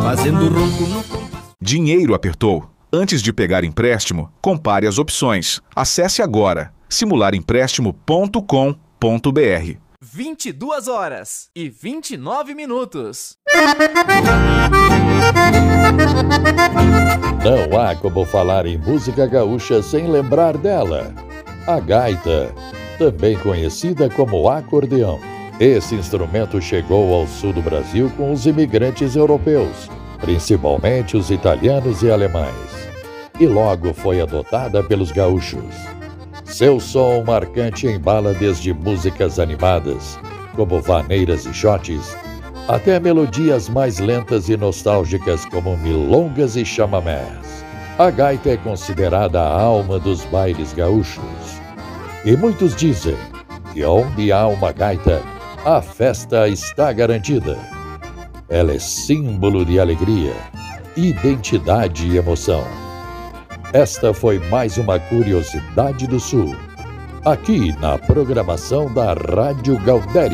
fazendo ronco no... Dinheiro apertou? Antes de pegar empréstimo, compare as opções. Acesse agora simulaремprestimo.com.br. 22h29. Não há como falar em música gaúcha sem lembrar dela. A gaita, também conhecida como acordeão. Esse instrumento chegou ao sul do Brasil com os imigrantes europeus, principalmente os italianos e alemães, e logo foi adotada pelos gaúchos. Seu som marcante embala desde músicas animadas, como vaneiras e xotes, até melodias mais lentas e nostálgicas como milongas e chamamés. A gaita é considerada a alma dos bailes gaúchos. E muitos dizem que onde há uma gaita, a festa está garantida. Ela é símbolo de alegria, identidade e emoção. Esta foi mais uma curiosidade do Sul, aqui na programação da Rádio Galdério.